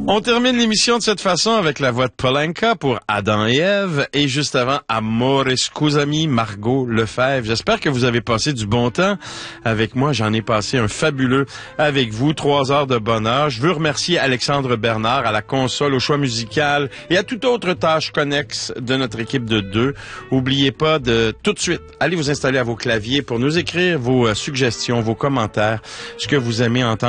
On termine l'émission de cette façon avec la voix de Polenka pour Adam et Ève et juste avant Amore Scusami, Margot Lefebvre. J'espère que vous avez passé du bon temps avec moi. J'en ai passé un fabuleux avec vous. 3 heures de bonheur. Je veux remercier Alexandre Bernard à la console, au choix musical et à toute autre tâche connexe de notre équipe de 2. Oubliez pas de tout de suite aller vous installer à vos claviers pour nous écrire vos suggestions, vos commentaires, ce que vous aimez entendre